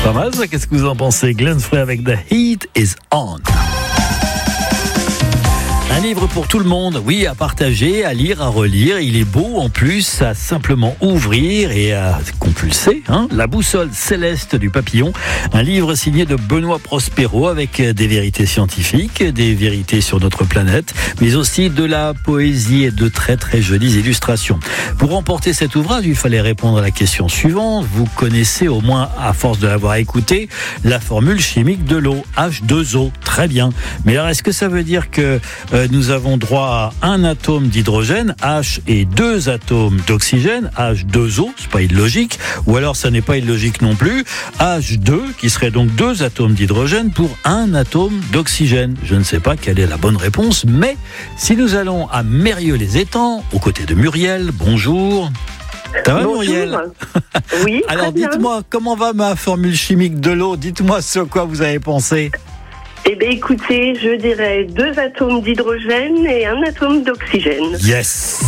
Pas mal ça, qu'est-ce que vous en pensez? Glenn Frey avec The Heat is On. Un livre pour tout le monde, oui, à partager, à lire, à relire. Il est beau en plus, à simplement ouvrir et à compulser. La boussole céleste du papillon, un livre signé de Benoît Prospero avec des vérités scientifiques, des vérités sur notre planète, mais aussi de la poésie et de très très jolies illustrations. Pour remporter cet ouvrage, il fallait répondre à la question suivante. Vous connaissez au moins, à force de l'avoir écouté, la formule chimique de l'eau, H2O. Très bien. Mais alors, est-ce que ça veut dire que nous avons droit à un atome d'hydrogène, H, et 2 atomes d'oxygène, H2O, c'est pas illogique, ou alors ça n'est pas illogique non plus, H2, qui serait donc 2 atomes d'hydrogène pour un atome d'oxygène. Je ne sais pas quelle est la bonne réponse, mais si nous allons à Mérieux-les-Étangs, aux côtés de Muriel, bonjour. Ça va, Bonjour. Muriel? Oui. Alors très bien. dites-moi, comment va ma formule chimique de l'eau? Dites-moi ce à quoi vous avez pensé. Eh bien, écoutez, je dirais 2 atomes d'hydrogène et 1 atome d'oxygène. Yes.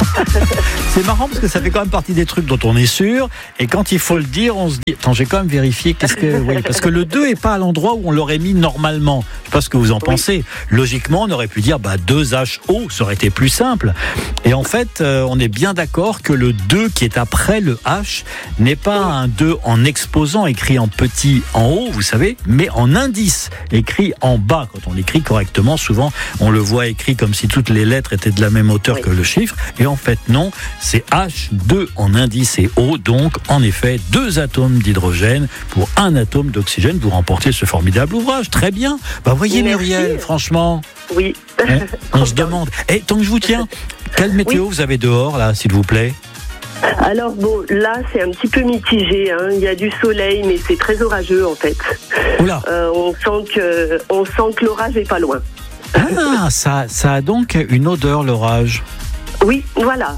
C'est marrant parce que ça fait quand même partie des trucs dont on est sûr, et quand il faut le dire, on se dit attends, j'ai quand même vérifié oui, parce que le 2 est pas à l'endroit où on l'aurait mis normalement. Je sais pas ce que vous en pensez. Logiquement, on aurait pu dire 2HO, ça aurait été plus simple. Et en fait, on est bien d'accord que le 2 qui est après le H n'est pas un 2 en exposant écrit en petit en haut, vous savez, mais en indice écrit en bas. Quand on l'écrit correctement, souvent on le voit écrit comme si toutes les lettres étaient de la même hauteur que le chiffre, et en fait non, c'est H2 en indice et O, donc en effet 2 atomes d'hydrogène pour 1 atome d'oxygène. Vous remportez ce formidable ouvrage, très bien. Voyez Muriel, franchement, Oui. on se demande, tant que je vous tiens, quelle météo vous avez dehors là, s'il vous plaît? Alors bon, là, c'est un petit peu mitigé. Il y a du soleil, mais c'est très orageux en fait. Oula. On sent que l'orage est pas loin. Ah, ça a donc une odeur, l'orage. Oui, voilà.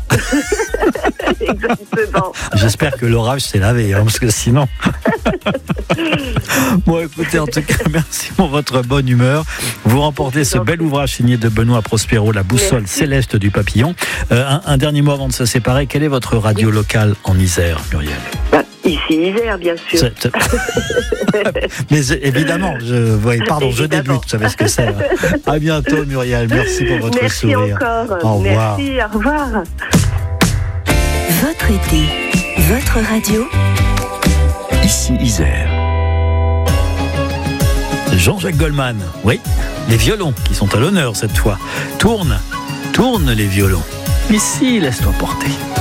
Exactement. J'espère que l'orage s'est lavé, parce que sinon... Bon, écoutez, en tout cas, merci pour votre bonne humeur. Vous remportez ce bel ouvrage signé de Benoît Prospero, La boussole céleste du papillon. Un dernier mot avant de se séparer. Quelle est votre radio locale en Isère, Muriel? Ici, Isère, bien sûr. Mais évidemment, je débute, vous savez ce que c'est. À bientôt, Muriel. Merci pour votre sourire. Merci encore. Au revoir. Merci, au revoir. Votre été, votre radio. Ici Isère. Jean-Jacques Goldman, oui, les violons qui sont à l'honneur cette fois. Tourne les violons. Ici, laisse-toi porter.